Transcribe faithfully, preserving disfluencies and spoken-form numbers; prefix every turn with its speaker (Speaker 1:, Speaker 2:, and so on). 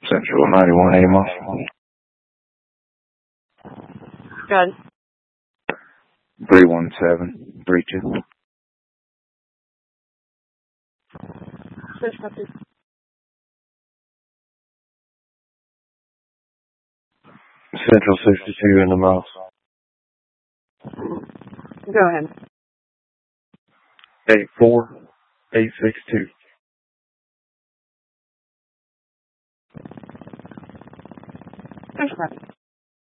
Speaker 1: Central ninety-one Amos.
Speaker 2: Good.
Speaker 1: three one seven three two.
Speaker 2: Switch copy.
Speaker 1: Central sixty-two in the mouse.
Speaker 2: Go ahead.
Speaker 1: eight four eight six two.
Speaker 2: Switch copy.